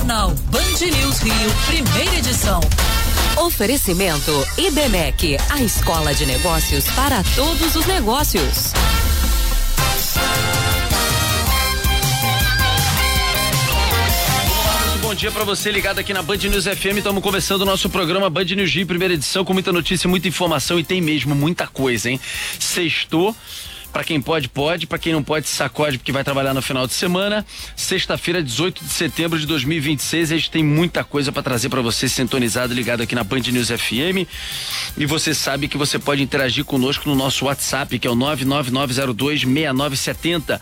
Jornal Band News Rio, primeira edição. Oferecimento IBMEC, a escola de negócios para todos os negócios. Bom dia pra você ligado aqui na Band News FM. Estamos começando o nosso programa Band News Rio, primeira edição, com muita notícia, muita informação e tem mesmo muita coisa, hein? Sextou. Pra quem pode, pode. Pra quem não pode, sacode, porque vai trabalhar no final de semana. Sexta-feira, 18 de setembro de 2026. A gente tem muita coisa pra trazer pra você, sintonizado, ligado aqui na Band News FM. E você sabe que você pode interagir conosco no nosso WhatsApp, que é o 999026970.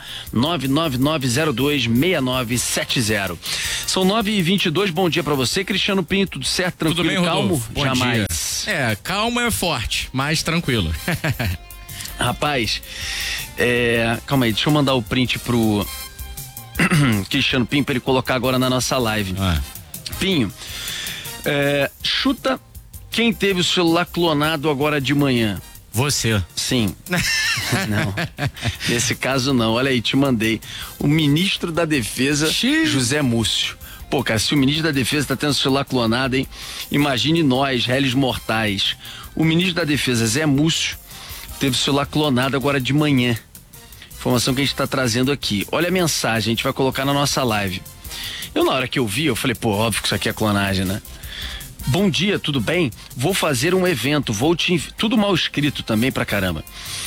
999026970. São 9h22. Bom dia pra você, Cristiano Pinto. Tudo certo? Tranquilo? Tudo bem, calmo? Bom Jamais. Dia. Calmo é forte, mas tranquilo. Rapaz, calma aí, deixa eu mandar o print pro Cristiano Pinho pra ele colocar agora na nossa live. Pinho, chuta quem teve o celular clonado agora de manhã. Você. Sim. Não, nesse caso não, olha aí, te mandei. O ministro da Defesa, José Múcio. Pô, cara, se o ministro da Defesa tá tendo o celular clonado, hein? Imagine nós, réis mortais. O ministro da Defesa, Zé Múcio, teve o celular clonado agora de manhã. Informação que a gente está trazendo aqui. Olha a mensagem, a gente vai colocar na nossa live. Eu, na hora que eu vi, eu falei, pô, óbvio que isso aqui é clonagem, né? Bom dia, tudo bem? Vou fazer um evento, tudo mal escrito também pra caramba.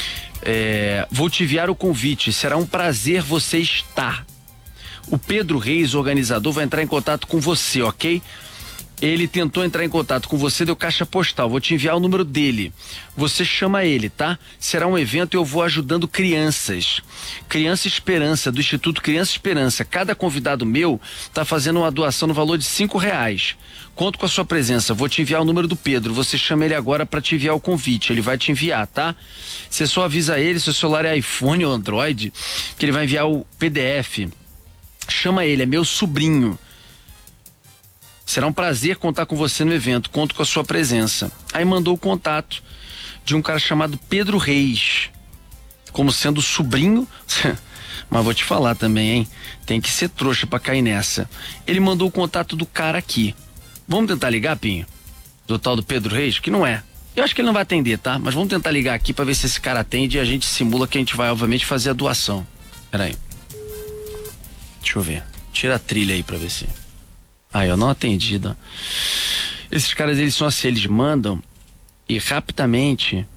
Vou te enviar o convite, será um prazer você estar. O Pedro Reis, organizador, vai entrar em contato com você, ok? Ele tentou entrar em contato com você, deu caixa postal, vou te enviar o número dele. Você chama ele, tá? Será um evento e eu vou ajudando crianças. Criança Esperança, do Instituto Criança Esperança. Cada convidado meu tá fazendo uma doação no valor de R$5. Conto com a sua presença, vou te enviar o número do Pedro. Você chama ele agora pra te enviar o convite, ele vai te enviar, tá? Você só avisa ele, se o celular é iPhone ou Android, que ele vai enviar o PDF. Chama ele, é meu sobrinho. Será um prazer contar com você no evento, conto com a sua presença. Aí mandou o contato de um cara chamado Pedro Reis, como sendo sobrinho, mas vou te falar também, hein? Tem que ser trouxa pra cair nessa. Ele mandou o contato do cara aqui. Vamos tentar ligar, Pinho? Do tal do Pedro Reis? Que não é. Eu acho que ele não vai atender, tá? Mas vamos tentar ligar aqui pra ver se esse cara atende e a gente simula que a gente vai, obviamente, fazer a doação. Peraí. Deixa eu ver. Tira a trilha aí pra ver se... eu não atendi, não. Esses caras, eles são assim, eles mandam e rapidamente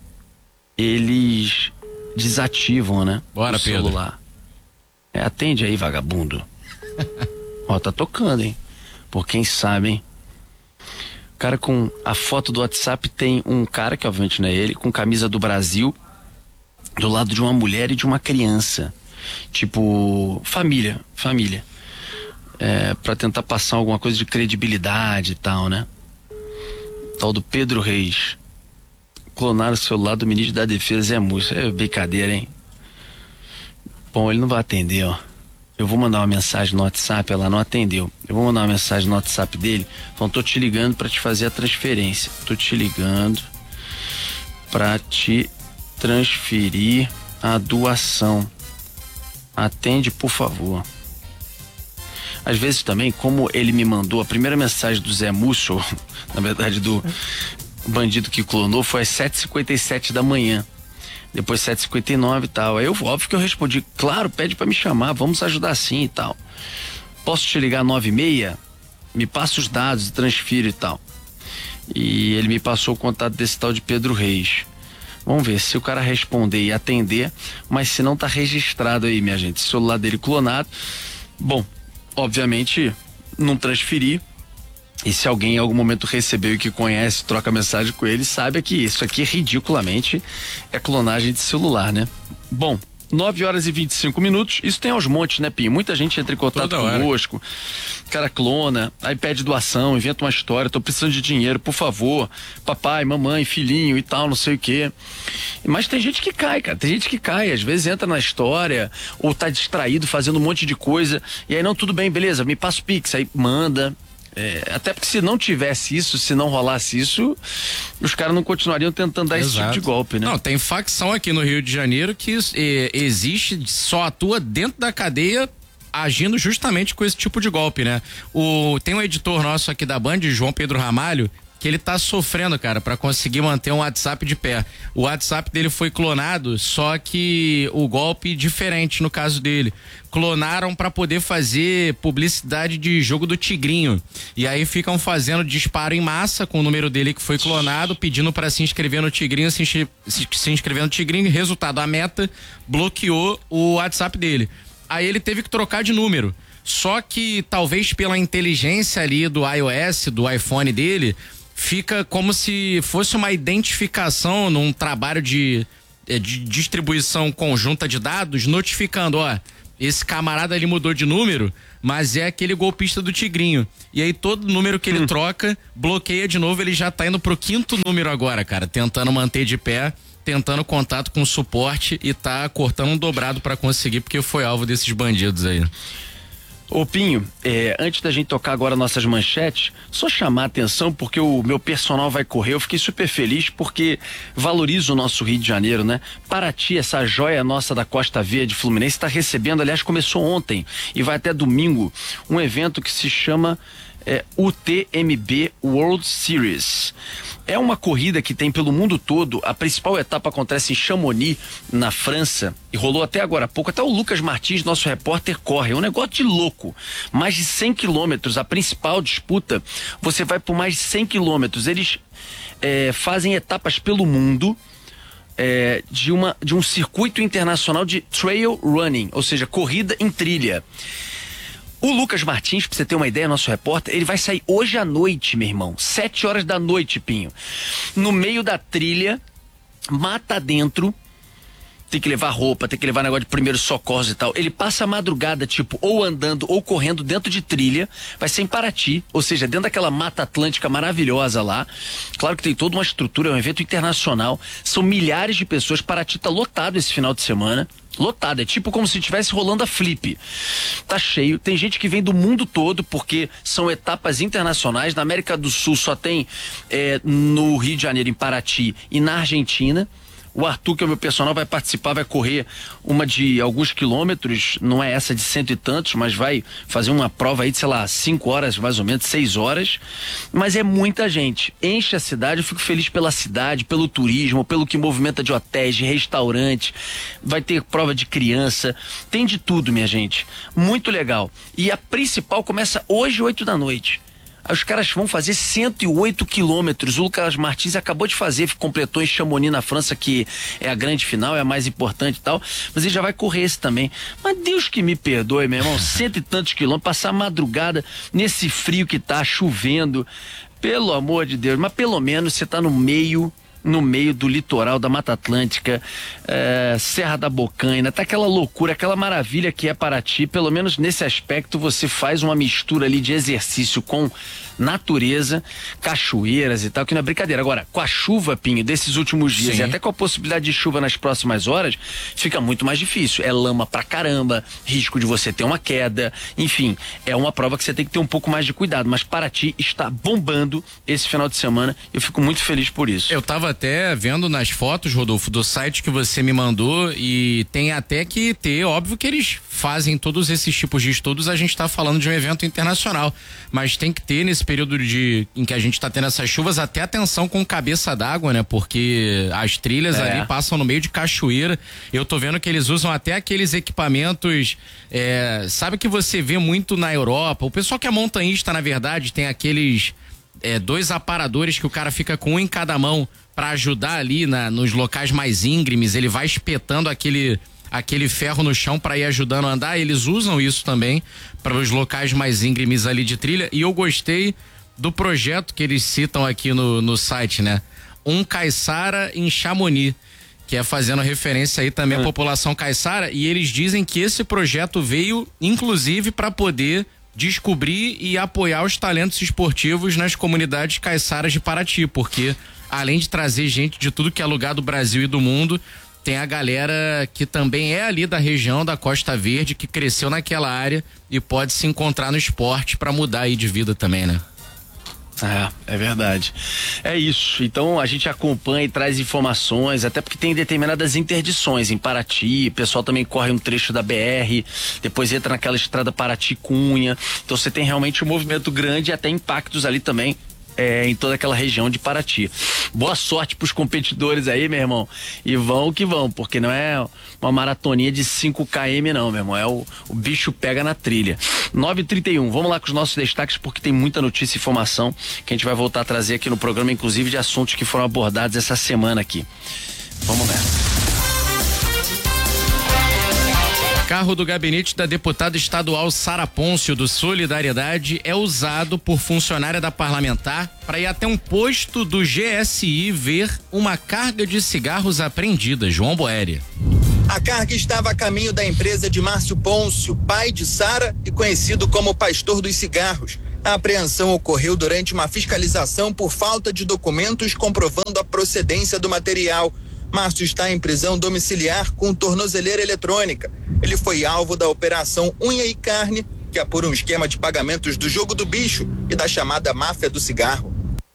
eles desativam, né? Bora, o celular. Atende aí, vagabundo. Ó, tá tocando, hein? Por quem sabe, hein? O cara com a foto do WhatsApp tem um cara, que obviamente não é ele, com camisa do Brasil, do lado de uma mulher e de uma criança. Tipo, família. Pra tentar passar alguma coisa de credibilidade e tal, né? Tal do Pedro Reis. Clonaram o celular do ministro da Defesa, Zé Múcio. É brincadeira, hein? Bom, ele não vai atender, ó. Eu vou mandar uma mensagem no WhatsApp, ela não atendeu. Eu vou mandar uma mensagem no WhatsApp dele. Então, tô te ligando pra te fazer a transferência. Tô te ligando pra te transferir a doação. Atende, por favor. Às vezes também, como ele me mandou, a primeira mensagem do Zé Múcio, na verdade do bandido que clonou, foi às 7h57 da manhã. Depois 7h59 e tal. Aí óbvio que eu respondi, claro, pede pra me chamar, vamos ajudar sim e tal. Posso te ligar 9h30? Me passa os dados, transfiro e tal. E ele me passou o contato desse tal de Pedro Reis. Vamos ver se o cara responder e atender, mas se não tá registrado aí, minha gente, o celular dele clonado. Bom, obviamente não transferi, e se alguém em algum momento recebeu e que conhece, troca mensagem com ele, sabe que isso aqui ridiculamente é clonagem de celular, né? Bom, 9h25, isso tem aos montes, né, Pinho? Muita gente entra em contato conosco, o cara clona, aí pede doação, inventa uma história, tô precisando de dinheiro, por favor, papai, mamãe, filhinho e tal, não sei o quê. Mas tem gente que cai, cara, tem gente que cai, às vezes entra na história, ou tá distraído fazendo um monte de coisa, e aí não, tudo bem, beleza, me passa o Pix, aí manda. Até porque se não tivesse isso, se não rolasse isso, os caras não continuariam tentando dar esse tipo de golpe, né? Não, tem facção aqui no Rio de Janeiro que existe, só atua dentro da cadeia agindo justamente com esse tipo de golpe, né? Tem um editor nosso aqui da Band, João Pedro Ramalho, que ele tá sofrendo, cara, pra conseguir manter um WhatsApp de pé. O WhatsApp dele foi clonado, só que o golpe diferente no caso dele. Clonaram pra poder fazer publicidade de jogo do Tigrinho. E aí ficam fazendo disparo em massa com o número dele que foi clonado, pedindo pra se inscrever no Tigrinho, se inscrever no Tigrinho. Resultado, a Meta bloqueou o WhatsApp dele. Aí ele teve que trocar de número. Só que talvez pela inteligência ali do iOS, do iPhone dele, fica como se fosse uma identificação num trabalho de distribuição conjunta de dados, notificando, ó, esse camarada ali mudou de número, mas é aquele golpista do Tigrinho. E aí todo número que ele troca, bloqueia de novo, ele já tá indo pro 5º número agora, cara, tentando manter de pé, tentando contato com o suporte e tá cortando um dobrado pra conseguir, porque foi alvo desses bandidos aí. Ô Pinho, antes da gente tocar agora nossas manchetes, só chamar a atenção porque o meu personal vai correr. Eu fiquei super feliz porque valorizo o nosso Rio de Janeiro, né? Paraty, essa joia nossa da Costa Verde Fluminense, está recebendo, aliás, começou ontem e vai até domingo, um evento que se chama UTMB World Series. É uma corrida que tem pelo mundo todo. A principal etapa acontece em Chamonix, na França, e rolou até agora há pouco. Até o Lucas Martins, nosso repórter, corre. É um negócio de louco. Mais de 100 quilômetros. A principal disputa, você vai por mais de 100 quilômetros. Eles fazem etapas pelo mundo de um circuito internacional de trail running, ou seja, corrida em trilha. O Lucas Martins, pra você ter uma ideia, nosso repórter, ele vai sair hoje à noite, meu irmão. 7 horas da noite, Pinho. No meio da trilha, mata dentro. Tem que levar roupa, tem que levar negócio de primeiros socorros e tal. Ele passa a madrugada, tipo, ou andando ou correndo dentro de trilha. Vai ser em Paraty, ou seja, dentro daquela Mata Atlântica maravilhosa lá. Claro que tem toda uma estrutura, é um evento internacional. São milhares de pessoas. Paraty tá lotado esse final de semana. Lotado, é tipo como se estivesse rolando a Flip. Tá cheio, tem gente que vem do mundo todo, porque são etapas internacionais. Na América do Sul só tem no Rio de Janeiro, em Paraty, e na Argentina. O Arthur, que é o meu personal, vai participar, vai correr uma de alguns quilômetros, não é essa de 100 e tantos, mas vai fazer uma prova aí de, sei lá, 5 horas, mais ou menos, 6 horas. Mas é muita gente. Enche a cidade, eu fico feliz pela cidade, pelo turismo, pelo que movimenta de hotéis, de restaurantes. Vai ter prova de criança, tem de tudo, minha gente. Muito legal. E a principal começa hoje, 8 da noite. Os caras vão fazer 108 quilômetros. O Lucas Martins acabou de fazer, completou em Chamonix, na França, que é a grande final, é a mais importante e tal. Mas ele já vai correr esse também. Mas Deus que me perdoe, meu irmão. 100 e tantos quilômetros, passar a madrugada nesse frio que tá, chovendo. Pelo amor de Deus. Mas pelo menos você tá no meio do litoral da Mata Atlântica, Serra da Bocaina, tá aquela loucura, aquela maravilha que é Paraty. Pelo menos nesse aspecto você faz uma mistura ali de exercício com natureza, cachoeiras e tal, que não é brincadeira. Agora, com a chuva, Pinho, desses últimos dias, sim, e até com a possibilidade de chuva nas próximas horas, fica muito mais difícil. É lama pra caramba, risco de você ter uma queda, enfim, é uma prova que você tem que ter um pouco mais de cuidado, mas Paraty está bombando esse final de semana, eu fico muito feliz por isso. Eu tava até vendo nas fotos, Rodolfo, do site que você me mandou, e tem até que ter, óbvio que eles fazem todos esses tipos de estudos, a gente tá falando de um evento internacional, mas tem que ter nesse período em que a gente tá tendo essas chuvas, até atenção com cabeça d'água, né? Porque as trilhas ali passam no meio de cachoeira. Eu tô vendo que eles usam até aqueles equipamentos, sabe, que você vê muito na Europa. O pessoal que é montanhista, na verdade, tem aqueles 2 aparadores que o cara fica com um em cada mão para ajudar ali nos locais mais íngremes. Ele vai espetando aquele ferro no chão para ir ajudando a andar. Eles usam isso também para os locais mais íngremes ali de trilha, e eu gostei do projeto que eles citam aqui no site, né? Um Caiçara em Chamonix, que é fazendo referência aí também à população caiçara, e eles dizem que esse projeto veio inclusive para poder descobrir e apoiar os talentos esportivos nas comunidades caiçaras de Paraty, porque além de trazer gente de tudo que é lugar do Brasil e do mundo, tem a galera que também é ali da região da Costa Verde, que cresceu naquela área e pode se encontrar no esporte para mudar aí de vida também, né? É verdade. É isso. Então a gente acompanha e traz informações, até porque tem determinadas interdições em Paraty. O pessoal também corre um trecho da BR, depois entra naquela estrada Paraty-Cunha. Então você tem realmente um movimento grande e até impactos ali também. Em toda aquela região de Paraty. Boa sorte pros competidores aí, meu irmão. E vão que vão, porque não é uma maratoninha de 5 km não, meu irmão. O bicho pega na trilha. 9h31, vamos lá com os nossos destaques, porque tem muita notícia e informação que a gente vai voltar a trazer aqui no programa, inclusive de assuntos que foram abordados essa semana aqui. Vamos nessa. Carro do gabinete da deputada estadual Sara Pôncio do Solidariedade é usado por funcionária da parlamentar para ir até um posto do GSI ver uma carga de cigarros apreendida. João Boéria. A carga estava a caminho da empresa de Márcio Pôncio, pai de Sara e conhecido como Pastor dos Cigarros. A apreensão ocorreu durante uma fiscalização por falta de documentos comprovando a procedência do material. Márcio está em prisão domiciliar com tornozeleira eletrônica. Ele foi alvo da Operação Unha e Carne, que apura um esquema de pagamentos do jogo do bicho e da chamada máfia do cigarro.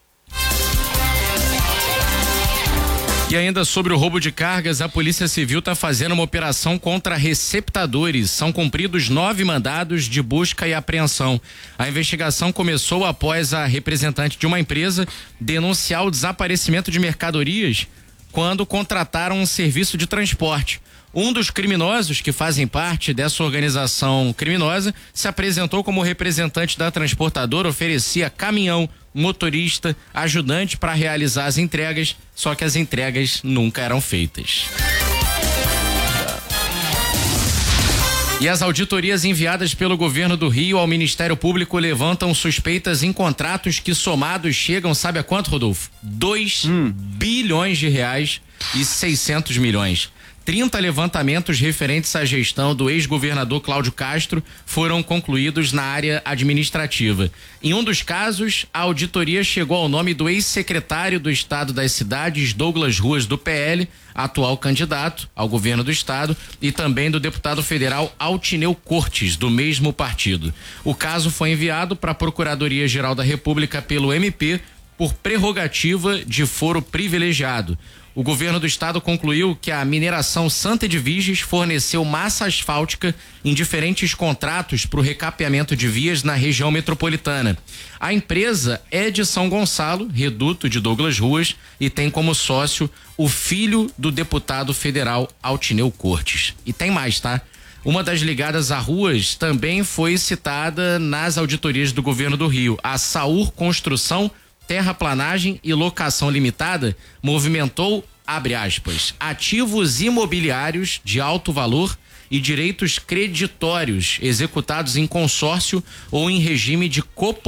E ainda sobre o roubo de cargas, a Polícia Civil está fazendo uma operação contra receptadores. São cumpridos 9 mandados de busca e apreensão. A investigação começou após a representante de uma empresa denunciar o desaparecimento de mercadorias quando contrataram um serviço de transporte. Um dos criminosos que fazem parte dessa organização criminosa se apresentou como representante da transportadora, oferecia caminhão, motorista, ajudante para realizar as entregas, só que as entregas nunca eram feitas. E as auditorias enviadas pelo governo do Rio ao Ministério Público levantam suspeitas em contratos que somados chegam, sabe a quanto, Rodolfo? 2 bilhões de reais e 600 milhões. 30 levantamentos referentes à gestão do ex-governador Cláudio Castro foram concluídos na área administrativa. Em um dos casos, a auditoria chegou ao nome do ex-secretário do Estado das Cidades, Douglas Ruas, do PL, atual candidato ao governo do Estado, e também do deputado federal Altineu Cortes, do mesmo partido. O caso foi enviado para a Procuradoria-Geral da República pelo MP por prerrogativa de foro privilegiado. O governo do estado concluiu que a mineração Santa Edviges forneceu massa asfáltica em diferentes contratos para o recapeamento de vias na região metropolitana. A empresa é de São Gonçalo, reduto de Douglas Ruas, e tem como sócio o filho do deputado federal Altineu Cortes. E tem mais, tá? Uma das ligadas a Ruas também foi citada nas auditorias do governo do Rio. A Saur Construção, Terraplanagem e Locação Limitada movimentou, abre aspas, ativos imobiliários de alto valor e direitos creditórios executados em consórcio ou em regime de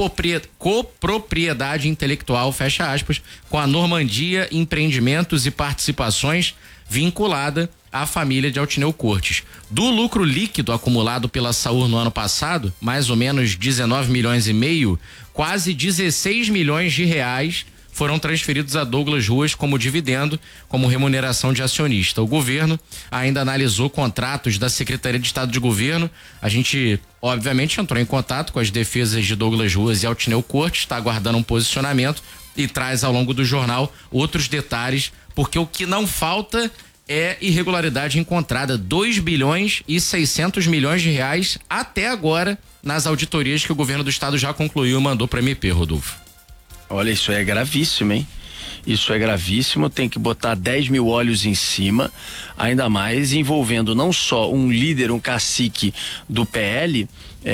copropriedade intelectual, fecha aspas, com a Normandia Empreendimentos e Participações vinculada à família de Altineu Cortes. Do lucro líquido acumulado pela Saur no ano passado, mais ou menos 19 milhões e meio, quase 16 milhões de reais foram transferidos a Douglas Ruas como dividendo, como remuneração de acionista. O governo ainda analisou contratos da Secretaria de Estado de Governo. A gente, obviamente, entrou em contato com as defesas de Douglas Ruas e Altineu Cortes, está aguardando um posicionamento e traz ao longo do jornal outros detalhes, porque o que não falta é irregularidade encontrada. 2 bilhões e 600 milhões de reais até agora nas auditorias que o governo do estado já concluiu e mandou para a MP, Rodolfo. Olha, isso é gravíssimo, hein? Isso é gravíssimo, tem que botar 10 mil olhos em cima, ainda mais envolvendo não só um líder, um cacique do PL,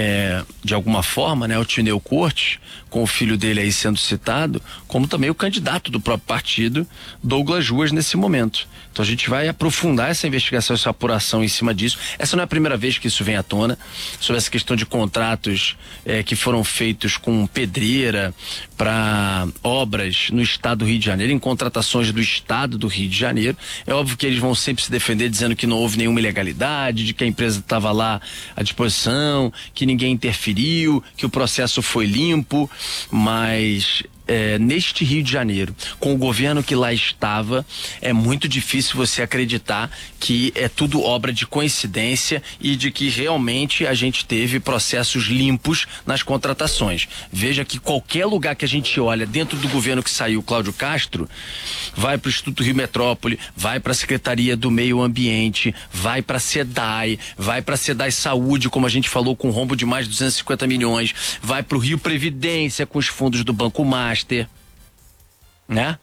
de alguma forma, né, o Altineu Cortes, com o filho dele aí sendo citado, como também o candidato do próprio partido, Douglas Ruas, nesse momento. Então a gente vai aprofundar essa investigação, essa apuração em cima disso. Essa não é a primeira vez que isso vem à tona, sobre essa questão de contratos que foram feitos com pedreira para obras no estado do Rio de Janeiro, em contratações do estado do Rio de Janeiro. É óbvio que eles vão sempre se defender dizendo que não houve nenhuma ilegalidade, de que a empresa estava lá à disposição, que ninguém interferiu, que o processo foi limpo, mas neste Rio de Janeiro, com o governo que lá estava, é muito difícil você acreditar que é tudo obra de coincidência e de que realmente a gente teve processos limpos nas contratações. Veja que qualquer lugar que a gente olha dentro do governo que saiu, Cláudio Castro, vai para o Instituto Rio Metrópole, vai para a Secretaria do Meio Ambiente, vai para a SEDAI, vai para a SEDAI Saúde, como a gente falou, com rombo de mais de 250 milhões, vai para o Rio Previdência com os fundos do Banco Master, né?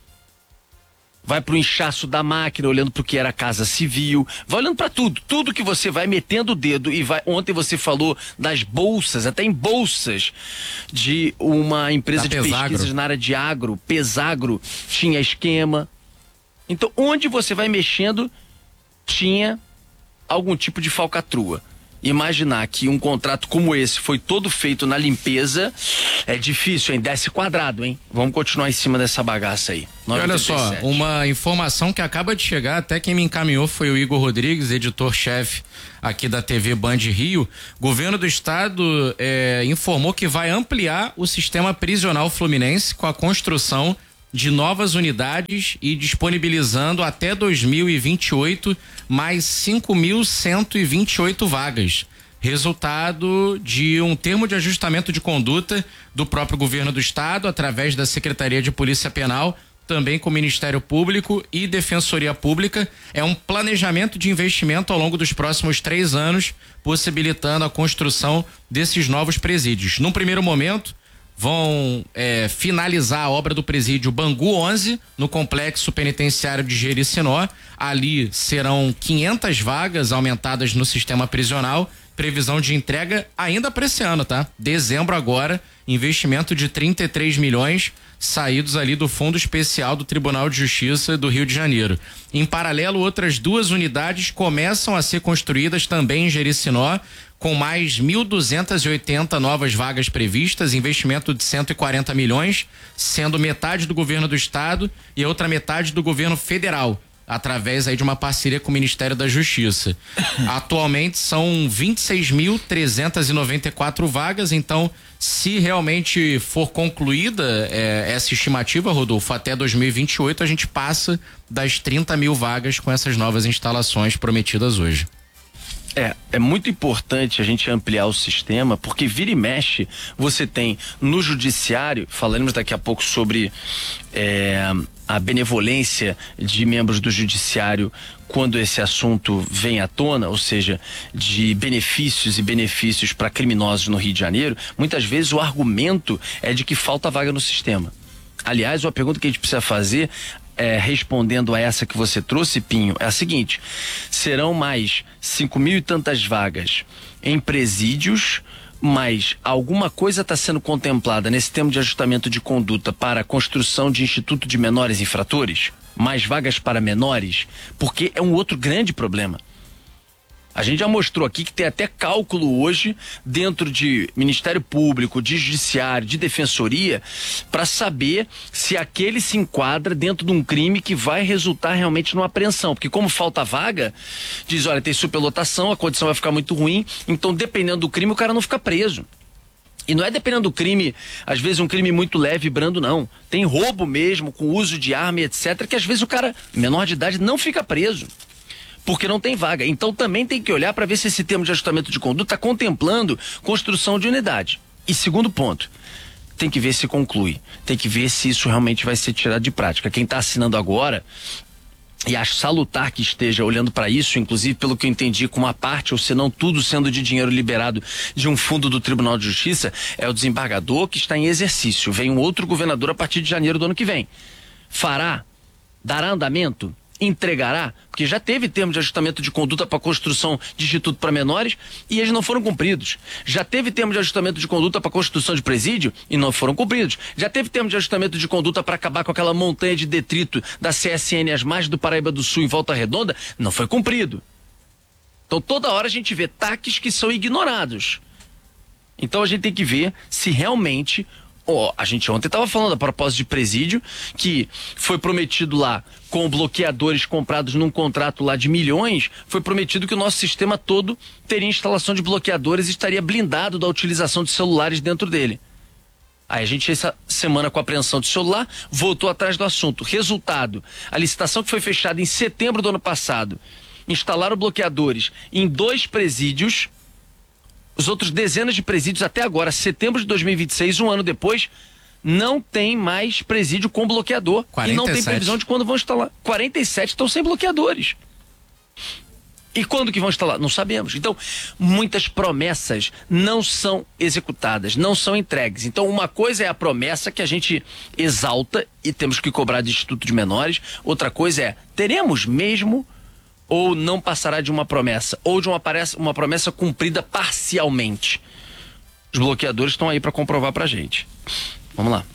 Vai pro inchaço da máquina, olhando pro que era a Casa Civil, vai olhando para tudo que você vai metendo o dedo e vai. Ontem você falou das bolsas, até em bolsas de uma empresa de pesquisas na área de agro, Pesagro, tinha esquema. Então, onde você vai mexendo, tinha algum tipo de falcatrua. Imaginar que um contrato como esse foi todo feito na limpeza é difícil, hein? Desce quadrado, hein? Vamos continuar em cima dessa bagaça aí. E olha só, uma informação que acaba de chegar, até quem me encaminhou foi o Igor Rodrigues, editor-chefe aqui da TV Band Rio. O governo do estado informou que vai ampliar o sistema prisional fluminense com a construção de novas unidades e disponibilizando até 2028 mais 5.128 vagas. Resultado de um termo de ajustamento de conduta do próprio governo do estado, através da Secretaria de Polícia Penal, também com o Ministério Público e Defensoria Pública. É um planejamento de investimento ao longo dos próximos 3 anos, possibilitando a construção desses novos presídios. Num primeiro momento, vão finalizar a obra do presídio Bangu 11, no complexo penitenciário de Jericinó. Ali serão 500 vagas aumentadas no sistema prisional. Previsão de entrega ainda para esse ano, tá? Dezembro agora, investimento de 33 milhões saídos ali do Fundo Especial do Tribunal de Justiça do Rio de Janeiro. Em paralelo, outras 2 unidades começam a ser construídas também em Jericinó, com mais 1.280 novas vagas previstas, investimento de 140 milhões, sendo metade do governo do estado e a outra metade do governo federal, através aí de uma parceria com o Ministério da Justiça. Atualmente são 26.394 vagas, então se realmente for concluída essa estimativa, Rodolfo, até 2028 a gente passa das 30 mil vagas com essas novas instalações prometidas hoje. É muito importante a gente ampliar o sistema, porque vira e mexe, você tem no judiciário, falaremos daqui a pouco sobre a benevolência de membros do judiciário quando esse assunto vem à tona, ou seja, de benefícios para criminosos no Rio de Janeiro. Muitas vezes o argumento é de que falta vaga no sistema. Aliás, uma pergunta que a gente precisa fazer, respondendo a essa que você trouxe, Pinho, é a seguinte: serão mais 5.000 e tantas vagas em presídios, mas alguma coisa está sendo contemplada nesse termo de ajustamento de conduta para a construção de instituto de menores infratores? Mais vagas para menores? Porque é um outro grande problema. A gente já mostrou aqui que tem até cálculo hoje dentro de Ministério Público, de Judiciário, de Defensoria, para saber se aquele se enquadra dentro de um crime que vai resultar realmente numa apreensão. Porque como falta vaga, diz, olha, tem superlotação, a condição vai ficar muito ruim, então dependendo do crime o cara não fica preso. E não é dependendo do crime, às vezes um crime muito leve e brando, não. Tem roubo mesmo, com uso de arma, etc., que às vezes o cara, menor de idade, não fica preso, porque não tem vaga. Então também tem que olhar para ver se esse termo de ajustamento de conduta está contemplando construção de unidade. E segundo ponto, tem que ver se conclui, tem que ver se isso realmente vai ser tirado de prática. Quem está assinando agora, e acho salutar que esteja olhando para isso, inclusive pelo que eu entendi, com uma parte, ou se não tudo, sendo de dinheiro liberado de um fundo do Tribunal de Justiça, é o desembargador que está em exercício. Vem um outro governador a partir de janeiro do ano que vem. Fará? Dará andamento? Entregará? Porque já teve termo de ajustamento de conduta para construção de instituto para menores e eles não foram cumpridos. Já teve termo de ajustamento de conduta para construção de presídio e não foram cumpridos. Já teve termo de ajustamento de conduta para acabar com aquela montanha de detrito da CSN às margens do Paraíba do Sul em Volta Redonda, não foi cumprido. Então toda hora a gente vê taques que são ignorados. Então a gente tem que ver se realmente... a gente ontem estava falando a propósito de presídio, que foi prometido lá, com bloqueadores comprados num contrato lá de milhões, foi prometido que o nosso sistema todo teria instalação de bloqueadores e estaria blindado da utilização de celulares dentro dele. Aí a gente, essa semana, com a apreensão de celular, voltou atrás do assunto. Resultado, a licitação que foi fechada em setembro do ano passado, instalaram bloqueadores em 2 presídios, os outros dezenas de presídios até agora, setembro de 2026, um ano depois, não tem mais presídio com bloqueador. 47. E não tem previsão de quando vão instalar. 47 estão sem bloqueadores. E quando que vão instalar? Não sabemos. Então, muitas promessas não são executadas, não são entregues. Então, uma coisa é a promessa que a gente exalta e temos que cobrar de Instituto de Menores. Outra coisa é, teremos mesmo ou não passará de uma promessa? Ou de uma promessa cumprida parcialmente? Os bloqueadores estão aí para comprovar pra gente. Vamos lá.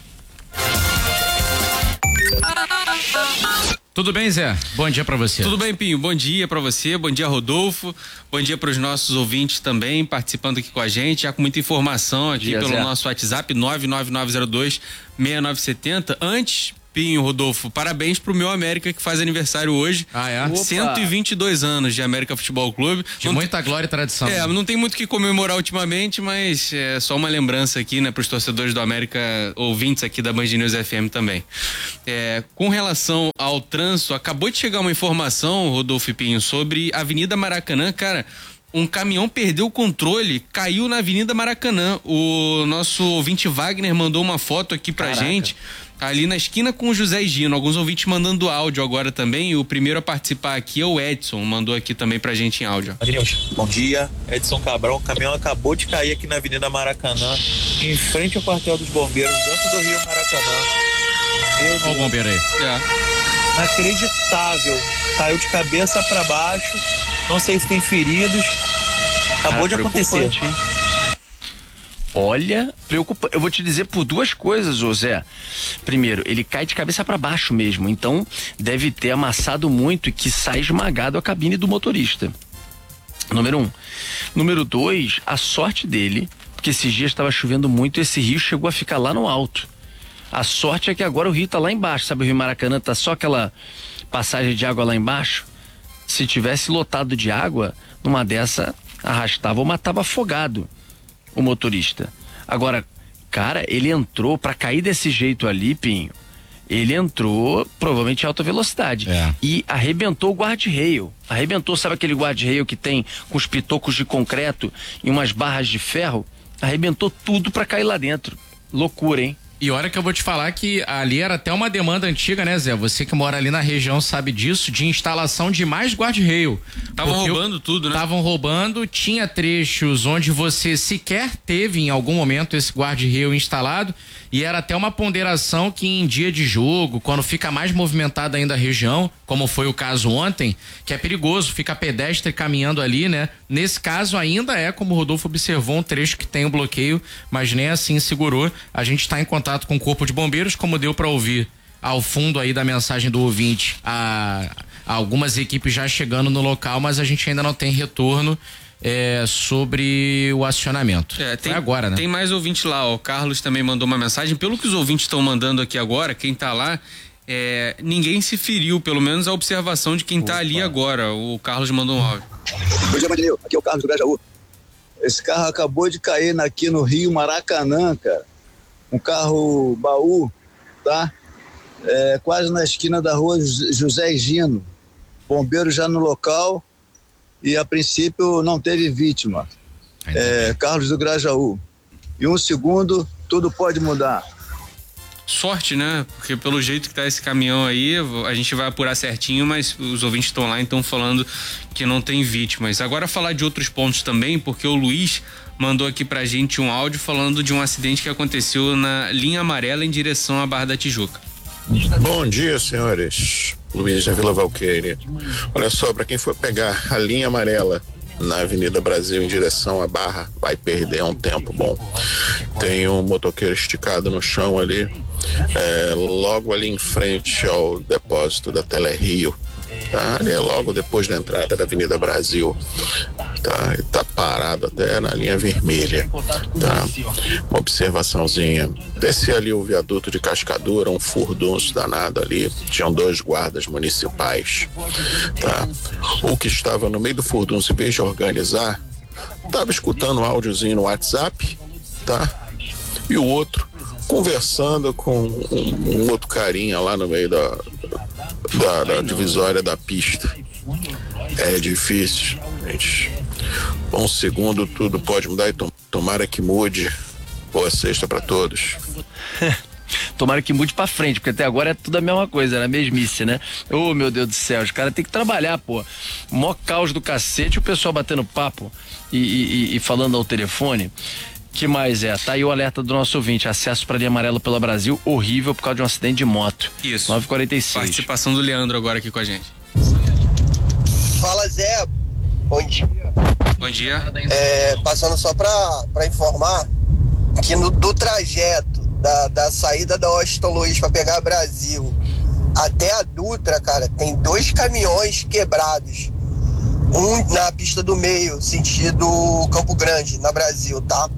Tudo bem, Zé? Bom dia pra você. Tudo bem, Pinho. Bom dia pra você, bom dia, Rodolfo. Bom dia pros nossos ouvintes também, participando aqui com a gente, já com muita informação aqui pelo nosso WhatsApp, 99902-6970. Antes, Pinho, Rodolfo, parabéns pro meu América que faz aniversário hoje. Ah, é? 122 anos de América Futebol Clube. De muita glória e tradição. Não tem muito o que comemorar ultimamente, mas é só uma lembrança aqui, né, pros torcedores do América, ouvintes aqui da Band News FM também. Com relação ao trânsito, acabou de chegar uma informação, Rodolfo e Pinho, sobre a Avenida Maracanã, cara. Um caminhão perdeu o controle, caiu na Avenida Maracanã. O nosso ouvinte Wagner mandou uma foto aqui pra gente, ali na esquina com o José Gino. Alguns ouvintes mandando áudio agora também. E o primeiro a participar aqui é o Edson, mandou aqui também pra gente em áudio. Bom dia, Edson Cabral. O caminhão acabou de cair aqui na Avenida Maracanã, em frente ao quartel dos bombeiros, dentro do Rio Maracanã. Olha o bombeiro aí. Inacreditável. Caiu de cabeça pra baixo. Não sei se tem feridos. Acabou de acontecer. Olha, preocupa. Eu vou te dizer por 2 coisas, José. Primeiro, ele cai de cabeça para baixo mesmo, então deve ter amassado muito e que sai esmagado a cabine do motorista. Número 1. Número 2, a sorte dele, porque esses dias estava chovendo muito e esse rio chegou a ficar lá no alto. A sorte é que agora o rio tá lá embaixo, sabe? O Rio Maracanã tá só aquela passagem de água lá embaixo. Se tivesse lotado de água, numa dessa arrastava ou matava afogado o motorista. Agora, cara, ele entrou pra cair desse jeito ali, Pinho. Ele entrou provavelmente em alta velocidade e arrebentou o guarda-rail. Arrebentou, sabe aquele guarda-rail que tem com os pitocos de concreto e umas barras de ferro? Arrebentou tudo pra cair lá dentro. Loucura, hein? E olha que eu vou te falar que ali era até uma demanda antiga, né, Zé? Você que mora ali na região sabe disso, de instalação de mais guarda-rail. Estavam roubando tudo, né? Estavam roubando, tinha trechos onde você sequer teve em algum momento esse guarda-rail instalado e era até uma ponderação que em dia de jogo, quando fica mais movimentada ainda a região, como foi o caso ontem, que é perigoso, fica pedestre caminhando ali, né? Nesse caso ainda é, como o Rodolfo observou, um trecho que tem um bloqueio, mas nem assim segurou. A gente está em contato com o Corpo de Bombeiros, como deu para ouvir ao fundo aí da mensagem do ouvinte, algumas equipes já chegando no local, mas a gente ainda não tem retorno sobre o acionamento. Tem agora, né? Tem mais ouvinte lá, o Carlos também mandou uma mensagem. Pelo que os ouvintes estão mandando aqui agora, quem tá lá, ninguém se feriu, pelo menos a observação de quem tá ali agora. O Carlos mandou um áudio. Bom dia, Marinho. Aqui é o Carlos do Grajaú. Esse carro acabou de cair aqui no Rio Maracanã, cara. Um carro baú, tá? Quase na esquina da rua José Gino. Bombeiro já no local e a princípio não teve vítima. Carlos do Grajaú. Em um segundo, tudo pode mudar. Sorte, né? Porque pelo jeito que tá esse caminhão aí, a gente vai apurar certinho, mas os ouvintes estão lá, então falando que não tem vítimas. Agora falar de outros pontos também, porque o Luiz mandou aqui pra gente um áudio falando de um acidente que aconteceu na linha amarela em direção à Barra da Tijuca. Bom dia, senhores. Luiz da Vila Valqueire. Olha só, para quem for pegar a linha amarela na Avenida Brasil em direção à Barra, vai perder um tempo bom. Tem um motoqueiro esticado no chão ali, logo ali em frente ao depósito da Telerio. Tá, ali é logo depois da entrada da Avenida Brasil, tá? Tá parado até na linha vermelha, tá? Uma observaçãozinha, descer ali o viaduto de Cascadura, um furdunço danado ali, tinham 2 guardas municipais, tá? O que estava no meio do furdunço, em vez de organizar, estava escutando um áudiozinho no WhatsApp, tá? E o outro conversando com um outro carinha lá no meio da divisória da pista. É difícil, gente. Um segundo tudo pode mudar e tomara que mude. Boa sexta pra todos. Tomara que mude pra frente, porque até agora é tudo a mesma coisa, né? Mesmice, né? Ô, meu Deus do céu, os caras têm que trabalhar, pô. Mó caos do cacete, o pessoal batendo papo e falando ao telefone. Que mais é? Tá aí o alerta do nosso ouvinte. Acesso pra linha amarela pelo Brasil, horrível por causa de um acidente de moto. Isso. 9h46. Participação do Leandro agora aqui com a gente. Fala, Zé. Bom dia. Bom dia. Passando só pra informar que do trajeto da saída da Washington Luiz para pegar Brasil até a Dutra, cara, tem 2 caminhões quebrados. Um na pista do meio, sentido Campo Grande, na Brasil, tá?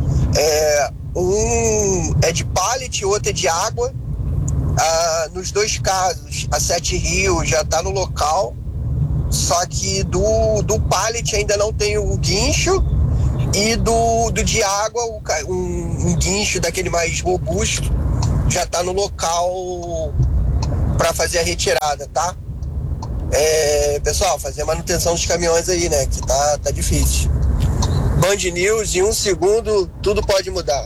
Um é de pallet, o outro é de água. Nos 2 casos, a 7 Rio já tá no local. Só que do pallet ainda não tem o guincho. E do de água, um guincho daquele mais robusto já tá no local para fazer a retirada, tá? Pessoal, fazer a manutenção dos caminhões aí, né? Que tá difícil. Band News, em 1 segundo, tudo pode mudar.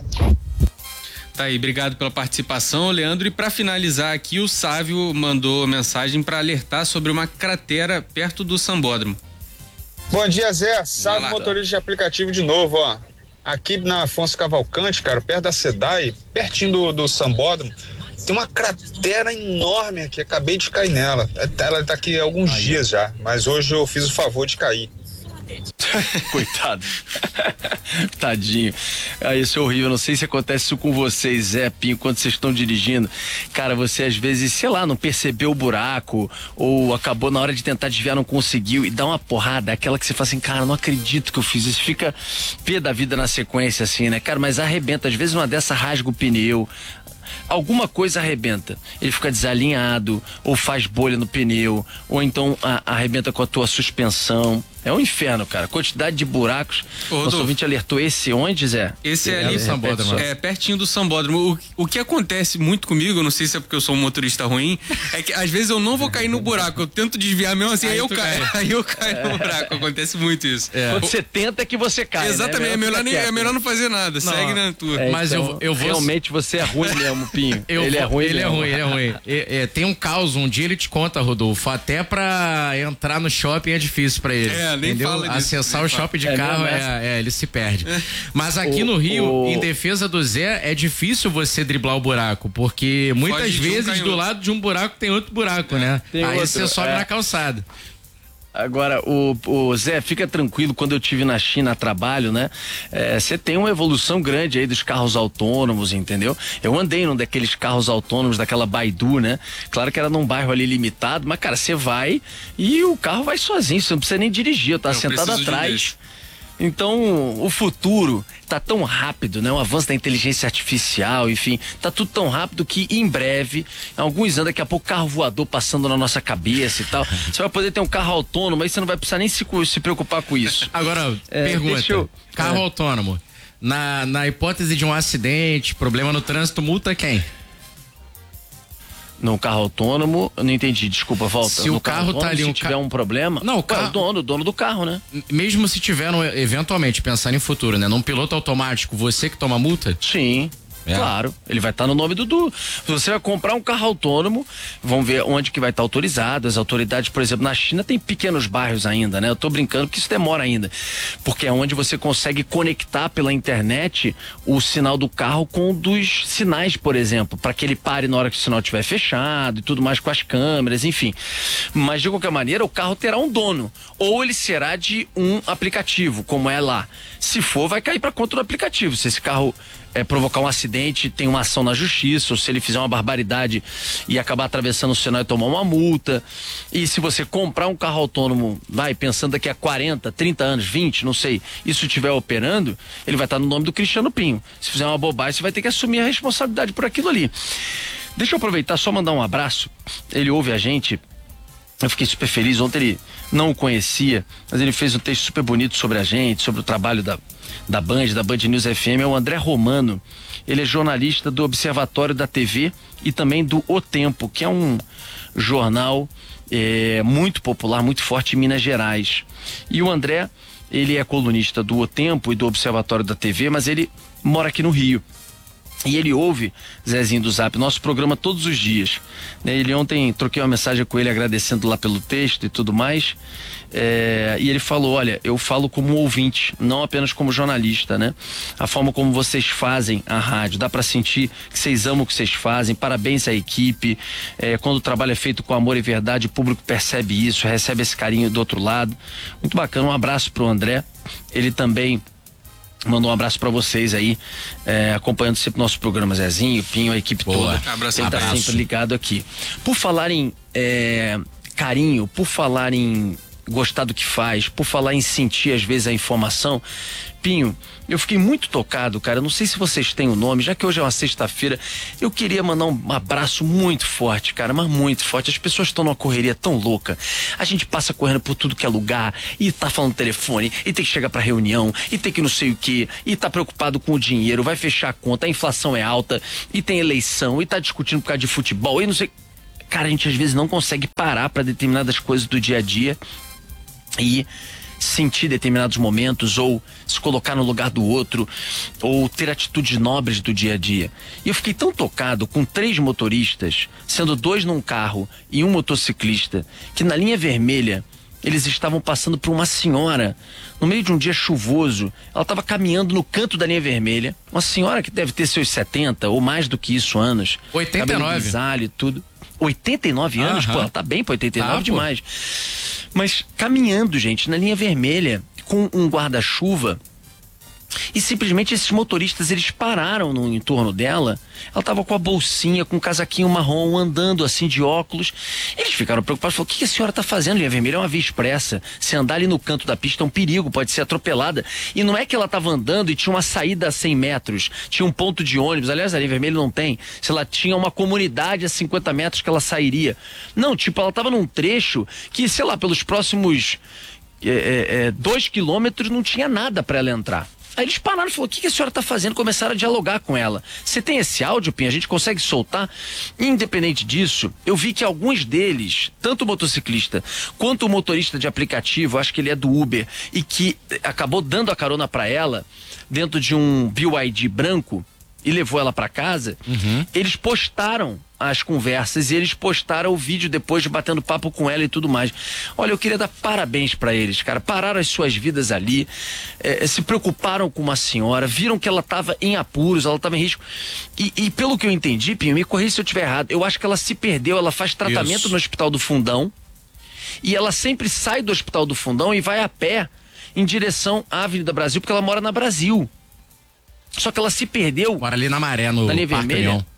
Tá aí, obrigado pela participação, Leandro. E para finalizar aqui, o Sávio mandou mensagem para alertar sobre uma cratera perto do Sambódromo. Bom dia, Zé. Sávio, motorista de aplicativo de novo, ó. Aqui na Afonso Cavalcante, cara, perto da SEDAI, pertinho do Sambódromo, tem uma cratera enorme aqui. Acabei de cair nela. Ela tá aqui há alguns dias já, mas hoje eu fiz o favor de cair. Coitado. Tadinho. Isso é horrível. Não sei se acontece isso com vocês, Zé, Pinho, quando vocês estão dirigindo. Cara, você às vezes, sei lá, não percebeu o buraco ou acabou na hora de tentar desviar, não conseguiu e dá uma porrada, aquela que você fala assim, cara, não acredito que eu fiz isso. Fica pé da vida na sequência assim, né? Cara, mas arrebenta. Às vezes uma dessa rasga o pneu. Alguma coisa arrebenta, ele fica desalinhado, ou faz bolha no pneu, ou então arrebenta com a tua suspensão. É um inferno, cara. Quantidade de buracos. Nosso ouvinte alertou esse onde, Zé? Esse é ali no Sambódromo. Pertinho do Sambódromo. O que acontece muito comigo, não sei se é porque eu sou um motorista ruim, é que às vezes eu não vou cair no buraco. Eu tento desviar mesmo assim, aí eu caio. Aí eu caio no buraco. Acontece muito isso. Quando você tenta é que você cai. Exatamente, né? É melhor não fazer nada. Não, segue na tua. Mas então, eu vou. Realmente você é ruim mesmo, Pinho. Ele é ruim. Tem um caos. Um dia ele te conta, Rodolfo. Até pra entrar no shopping é difícil pra ele. Nem entendeu? fala disso. Acessar o shopping de carro, ele se perde. Mas aqui no Rio, em defesa do Zé, é difícil você driblar o buraco, porque muitas vezes do lado de um buraco tem outro buraco, né? Aí você sobe na calçada. Agora, o Zé, fica tranquilo, quando eu estive na China a trabalho, né? Você tem uma evolução grande aí dos carros autônomos, entendeu? Eu andei num daqueles carros autônomos, daquela Baidu, né? Claro que era num bairro ali limitado, mas, cara, você vai e o carro vai sozinho, você não precisa nem dirigir, eu tava sentado atrás. Então, o futuro tá tão rápido, né? O avanço da inteligência artificial, enfim, tá tudo tão rápido que em breve, em alguns anos, daqui a pouco, carro voador passando na nossa cabeça e tal. Você vai poder ter um carro autônomo, aí você não vai precisar nem se preocupar com isso. Agora, pergunta, carro autônomo, na hipótese de um acidente, problema no trânsito, multa quem? No carro autônomo, eu não entendi, desculpa, volta. Se o carro tá ali, se tiver um problema, não, o carro, o dono do carro, né? Mesmo se tiver, eventualmente, pensar em futuro, né? Num piloto automático, você que toma multa? Sim. Claro, ele vai estar no nome do. Você vai comprar um carro autônomo, vamos ver onde que vai estar autorizado. As autoridades, por exemplo, na China tem pequenos bairros ainda, né? Eu tô brincando porque isso demora ainda, porque é onde você consegue conectar pela internet o sinal do carro com dos sinais, por exemplo, para que ele pare na hora que o sinal estiver fechado e tudo mais, com as câmeras, enfim. Mas de qualquer maneira, o carro terá um dono, ou ele será de um aplicativo, como é lá. Se for, vai cair para conta do aplicativo. Se esse carro provocar um acidente, tem uma ação na justiça, ou se ele fizer uma barbaridade e acabar atravessando o sinal e tomar uma multa. E se você comprar um carro autônomo, pensando daqui a 40, 30 anos, 20, não sei, isso estiver operando, ele vai estar no nome do Cristiano Pinho. Se fizer uma bobagem, você vai ter que assumir a responsabilidade por aquilo ali. Deixa eu aproveitar, só mandar um abraço. Ele ouve a gente Eu fiquei super feliz. Ontem ele não o conhecia, mas ele fez um texto super bonito sobre a gente, sobre o trabalho da Band News FM. É o André Romano. Ele é jornalista do Observatório da TV e também do O Tempo, que é um jornal muito popular, muito forte em Minas Gerais. E o André, ele é colunista do O Tempo e do Observatório da TV, mas ele mora aqui no Rio. E ele ouve, Zezinho do Zap, nosso programa todos os dias. Ele ontem, troquei uma mensagem com ele agradecendo lá pelo texto e tudo mais. E ele falou, olha, eu falo como ouvinte, não apenas como jornalista, né? A forma como vocês fazem a rádio, dá pra sentir que vocês amam o que vocês fazem, parabéns à equipe. Quando o trabalho é feito com amor e verdade, o público percebe isso, recebe esse carinho do outro lado. Muito bacana, um abraço pro André. Ele também mandou um abraço pra vocês aí, acompanhando sempre nosso programa, Zezinho, Pinho, a equipe toda. Abraço, Ele tá sempre ligado aqui. Por falar em carinho, por falar em gostar do que faz, por falar em sentir às vezes a informação, Pinho, eu fiquei muito tocado, cara. Não sei se vocês têm o nome, já que hoje é uma sexta-feira, eu queria mandar um abraço muito forte, cara, mas muito forte. As pessoas estão numa correria tão louca. A gente passa correndo por tudo que é lugar e tá falando no telefone e tem que chegar pra reunião e tem que não sei o que e tá preocupado com o dinheiro, vai fechar a conta, a inflação é alta e tem eleição e tá discutindo por causa de futebol e não sei. Cara, a gente às vezes não consegue parar pra determinadas coisas do dia a dia e sentir determinados momentos, ou se colocar no lugar do outro, ou ter atitudes nobres do dia a dia. E eu fiquei tão tocado com 3 motoristas, sendo 2 num carro e um motociclista, que na linha vermelha eles estavam passando por uma senhora no meio de um dia chuvoso. Ela estava caminhando no canto da linha vermelha, uma senhora que deve ter seus 70 ou mais do que isso anos, 89 grisalho e tudo. 89 anos? Pô, ela tá bem pra 89 demais. Mas caminhando, gente, na linha vermelha, com um guarda-chuva, e simplesmente esses motoristas, eles pararam no entorno dela. Ela tava com a bolsinha, com um casaquinho marrom, andando assim de óculos. Eles ficaram preocupados, falaram, o que a senhora tá fazendo? Linha vermelha é uma via expressa, se andar ali no canto da pista é um perigo, pode ser atropelada. E não é que ela tava andando e tinha uma saída a 100 metros, tinha um ponto de ônibus, aliás a linha vermelha não tem, se ela tinha uma comunidade a 50 metros que ela sairia. Não, tipo, ela tava num trecho que, sei lá, pelos próximos 2 quilômetros não tinha nada para ela entrar. Aí eles pararam e falaram, o que a senhora tá fazendo? Começaram a dialogar com ela. Você tem esse áudio, Pinha? A gente consegue soltar? Independente disso, eu vi que alguns deles, tanto o motociclista quanto o motorista de aplicativo, acho que ele é do Uber, e que acabou dando a carona para ela dentro de um BYD branco e levou ela para casa, eles postaram as conversas e eles postaram o vídeo depois de batendo papo com ela e tudo mais. Olha, eu queria dar parabéns para eles, cara. Pararam as suas vidas ali, se preocuparam com uma senhora, viram que ela estava em apuros, ela estava em risco. E pelo que eu entendi, Pinho, me corrija se eu estiver errado, eu acho que ela se perdeu, ela faz tratamento no Hospital do Fundão e ela sempre sai do Hospital do Fundão e vai a pé em direção à Avenida Brasil, porque ela mora na Brasil. Só que ela se perdeu. Mora ali na Maré, no na linha Parque vermelha. União.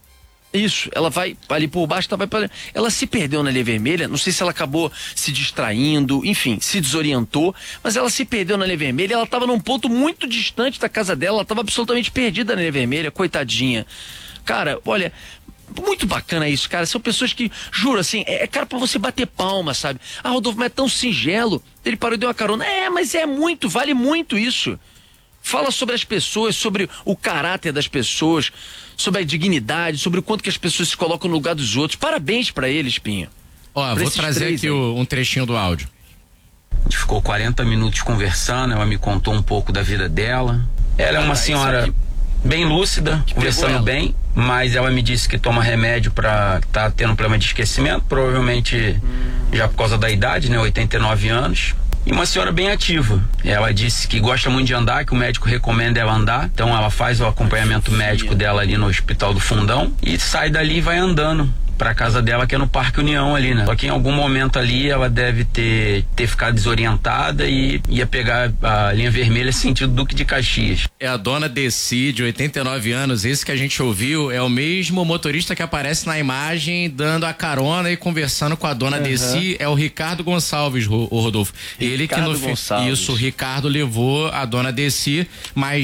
Isso, ela vai ali por baixo, ela se perdeu na linha vermelha, não sei se ela acabou se distraindo, enfim, se desorientou, mas ela se perdeu na linha vermelha, ela estava num ponto muito distante da casa dela, ela estava absolutamente perdida na linha vermelha, coitadinha. Cara, olha, muito bacana isso, cara, são pessoas que, juro, assim, cara pra você bater palma, sabe? Ah, Rodolfo, mas é tão singelo, ele parou e deu uma carona, mas vale muito isso. Fala sobre as pessoas, sobre o caráter das pessoas, sobre a dignidade, sobre o quanto que as pessoas se colocam no lugar dos outros. Parabéns pra eles, Pinho. Ó, vou trazer aqui um trechinho do áudio. A gente ficou 40 minutos conversando, ela me contou um pouco da vida dela. Ela é uma senhora bem lúcida, conversando bem, mas ela me disse que toma remédio pra tá tendo um problema de esquecimento, provavelmente já por causa da idade, né, 89 anos. E uma senhora bem ativa. Ela disse que gosta muito de andar, que o médico recomenda ela andar. Então ela faz o acompanhamento médico dela ali no Hospital do Fundão e sai dali e vai andando pra casa dela, que é no Parque União ali, né? Só que em algum momento ali ela deve ter ficado desorientada e ia pegar a linha vermelha sentido Duque de Caxias. É a dona Desi, de 89 anos, esse que a gente ouviu é o mesmo motorista que aparece na imagem dando a carona e conversando com a dona Desi, é o Ricardo Gonçalves, o Rodolfo. Ele que no Gonçalves. Isso, o Ricardo levou a dona Desi, mas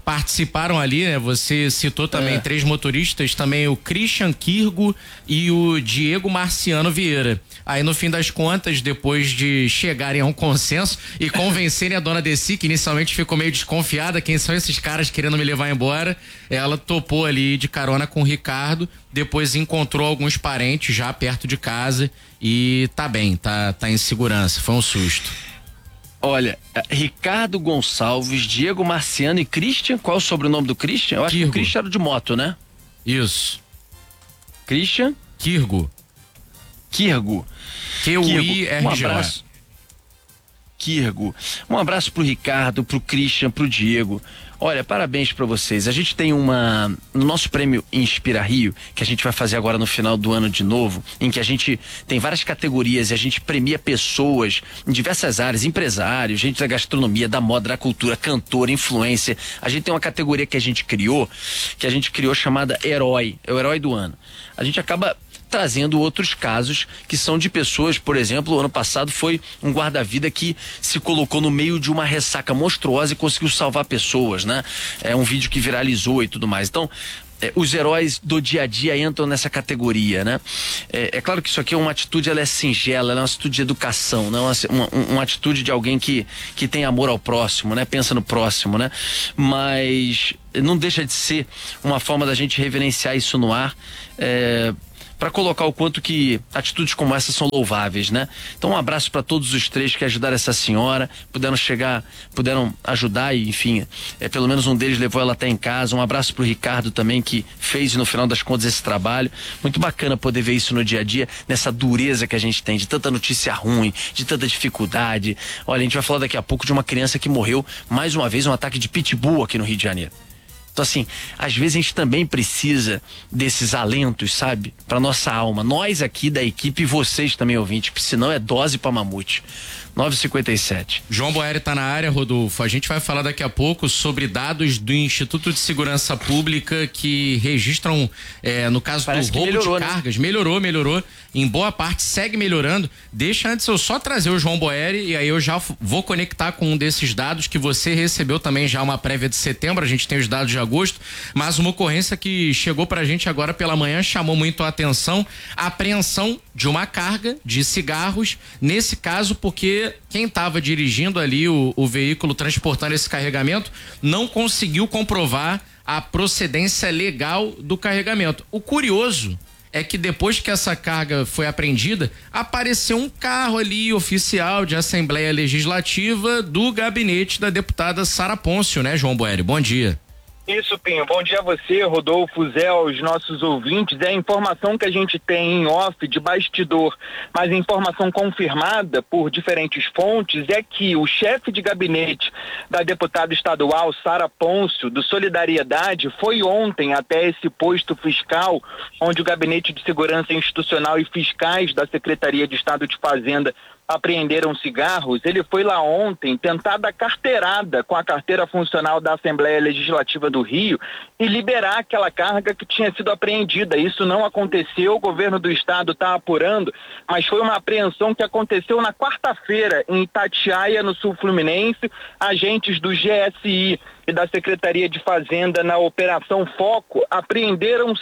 participaram ali, né? Você citou também 3 motoristas, também o Christian Kirgo e o Diego Marciano Vieira. Aí no fim das contas, depois de chegarem a um consenso e convencerem a dona Desi, que inicialmente ficou meio desconfiada, quem são esses caras querendo me levar embora, ela topou ali de carona com o Ricardo, depois encontrou alguns parentes já perto de casa e tá bem, tá em segurança, foi um susto. Olha, Ricardo Gonçalves, Diego Marciano e Christian, qual é o sobrenome do Christian? Eu acho que o Christian era de moto, né? Isso. Christian? Kirgo. Um abraço. Kirgo. Um abraço pro Ricardo, pro Christian, pro Diego. Olha, parabéns pra vocês. A gente tem no nosso prêmio Inspira Rio, que a gente vai fazer agora no final do ano de novo, em que a gente tem várias categorias e a gente premia pessoas em diversas áreas, empresários, gente da gastronomia, da moda, da cultura, cantor, influencer. A gente tem uma categoria que a gente criou chamada Herói, é o Herói do Ano. A gente acaba trazendo outros casos que são de pessoas, por exemplo, ano passado foi um guarda-vida que se colocou no meio de uma ressaca monstruosa e conseguiu salvar pessoas, né? É um vídeo que viralizou e tudo mais. Então, os heróis do dia a dia entram nessa categoria, né? É claro que isso aqui é uma atitude, ela é singela, ela é uma atitude de educação, não uma atitude de alguém que tem amor ao próximo, né? Pensa no próximo, né? Mas não deixa de ser uma forma da gente reverenciar isso no ar, para colocar o quanto que atitudes como essa são louváveis, né? Então um abraço para todos os 3 que ajudaram essa senhora, puderam ajudar e enfim, pelo menos um deles levou ela até em casa. Um abraço pro Ricardo também, que fez no final das contas esse trabalho. Muito bacana poder ver isso no dia a dia, nessa dureza que a gente tem, de tanta notícia ruim, de tanta dificuldade. Olha, a gente vai falar daqui a pouco de uma criança que morreu mais uma vez, um ataque de pitbull aqui no Rio de Janeiro. Então assim, às vezes a gente também precisa desses alentos, sabe? Pra nossa alma. Nós aqui da equipe e vocês também, ouvintes, porque senão é dose pra mamute. 9h57. João Boeri tá na área, Rodolfo. A gente vai falar daqui a pouco sobre dados do Instituto de Segurança Pública que registram, no caso do roubo de cargas. Né? Melhorou. Em boa parte segue melhorando. Deixa antes eu só trazer o João Boeri e aí eu já vou conectar com um desses dados que você recebeu também já uma prévia de setembro. A gente tem os dados de agosto, mas uma ocorrência que chegou pra gente agora pela manhã chamou muito a atenção: a apreensão de uma carga de cigarros, nesse caso porque quem estava dirigindo ali o veículo transportando esse carregamento não conseguiu comprovar a procedência legal do carregamento. O curioso é que depois que essa carga foi apreendida, apareceu um carro ali oficial de Assembleia Legislativa do gabinete da deputada Sara Pôncio, né, João Boeri? Bom dia. Isso, Pinho. Bom dia a você, Rodolfo, Zé, aos nossos ouvintes. É a informação que a gente tem em off, de bastidor, mas a informação confirmada por diferentes fontes é que o chefe de gabinete da deputada estadual, Sara Pôncio, do Solidariedade, foi ontem até esse posto fiscal, onde o Gabinete de Segurança Institucional e fiscais da Secretaria de Estado de Fazenda apreenderam cigarros. Ele foi lá ontem tentar dar carteirada com a carteira funcional da Assembleia Legislativa do Rio e liberar aquela carga que tinha sido apreendida. Isso não aconteceu, o governo do estado está apurando, mas foi uma apreensão que aconteceu na quarta-feira em Itatiaia, no sul fluminense. Agentes do GSI e da Secretaria de Fazenda, na Operação Foco, apreenderam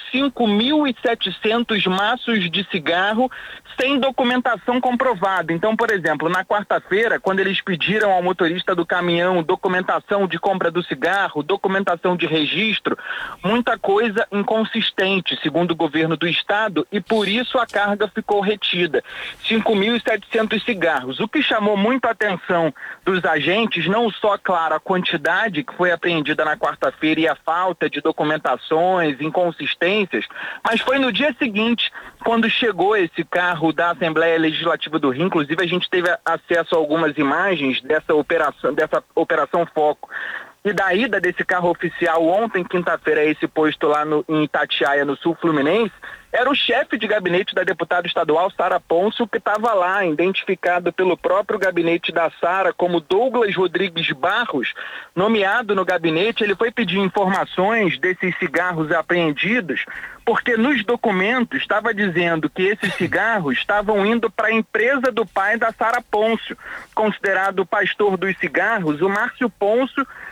5.700 maços de cigarro sem documentação comprovada. Então, por exemplo, na quarta-feira, quando eles pediram ao motorista do caminhão documentação de compra do cigarro, documentação de registro, muita coisa inconsistente, segundo o governo do estado, e por isso a carga ficou retida. 5.700 cigarros. O que chamou muito a atenção dos agentes, não só, claro, a quantidade que foi apreendida na quarta-feira e a falta de documentações, inconsistências, mas foi no dia seguinte, quando chegou esse carro da Assembleia Legislativa do Rio. Inclusive a gente teve acesso a algumas imagens dessa operação Foco e da ida desse carro oficial ontem, quinta-feira, a esse posto lá em Itatiaia, no sul fluminense. Era o chefe de gabinete da deputada estadual, Sara Pôncio, que estava lá, identificado pelo próprio gabinete da Sara como Douglas Rodrigues Barros, nomeado no gabinete. Ele foi pedir informações desses cigarros apreendidos, porque nos documentos estava dizendo que esses cigarros estavam indo para a empresa do pai da Sara Pôncio, considerado o pastor dos cigarros. O Márcio Pôncio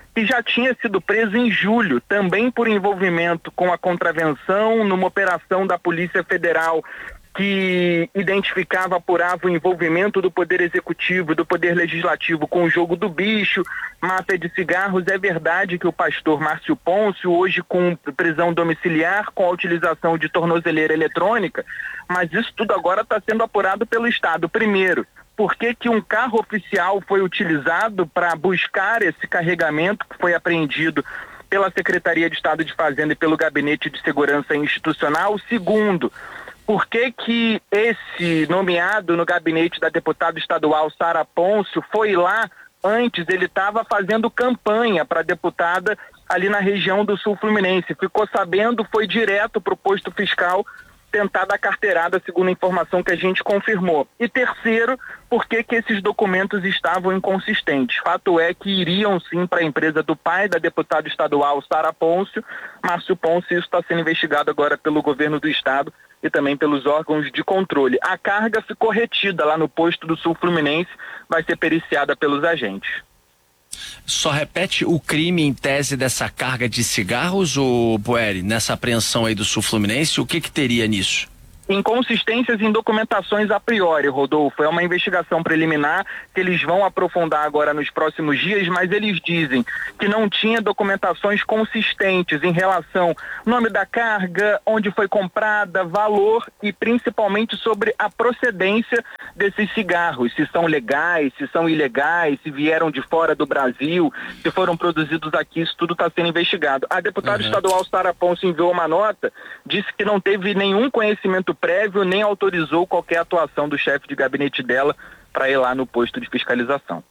que já tinha sido preso em julho, também por envolvimento com a contravenção numa operação da Polícia Federal que identificava, apurava o envolvimento do Poder Executivo e do Poder Legislativo com o jogo do bicho, máfia de cigarros. É verdade que o pastor Márcio Pôncio, hoje com prisão domiciliar, com a utilização de tornozeleira eletrônica, mas isso tudo agora está sendo apurado pelo Estado. Primeiro, por que um carro oficial foi utilizado para buscar esse carregamento que foi apreendido pela Secretaria de Estado de Fazenda e pelo Gabinete de Segurança Institucional? Segundo, por que esse nomeado no gabinete da deputada estadual Sara Pôncio foi lá antes? Ele estava fazendo campanha para deputada ali na região do Sul Fluminense. Ficou sabendo, foi direto para o posto fiscal tentar dar carteirada, segundo a informação que a gente confirmou. E terceiro, por que esses documentos estavam inconsistentes? Fato é que iriam sim para a empresa do pai da deputada estadual Sara Pôncio, Márcio Pôncio. Isso está sendo investigado agora pelo governo do estado e também pelos órgãos de controle. A carga ficou retida lá no posto do Sul Fluminense, vai ser periciada pelos agentes. Só repete o crime em tese dessa carga de cigarros, ô Boeri, nessa apreensão aí do Sul Fluminense, o que teria nisso? Inconsistências em documentações a priori, Rodolfo. É uma investigação preliminar que eles vão aprofundar agora nos próximos dias, mas eles dizem que não tinha documentações consistentes em relação ao nome da carga, onde foi comprada, valor e principalmente sobre a procedência desses cigarros, se são legais, se são ilegais, se vieram de fora do Brasil, se foram produzidos aqui. Isso tudo está sendo investigado. A deputada estadual Sara Pôncio enviou uma nota, disse que não teve nenhum conhecimento prévio, nem autorizou qualquer atuação do chefe de gabinete dela para ir lá no posto de fiscalização.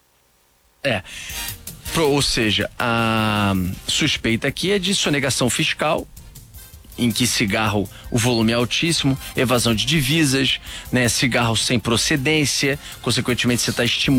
Ou seja, a suspeita aqui é de sonegação fiscal, em que cigarro, o volume é altíssimo, evasão de divisas, né? Cigarro sem procedência, consequentemente você está estimulando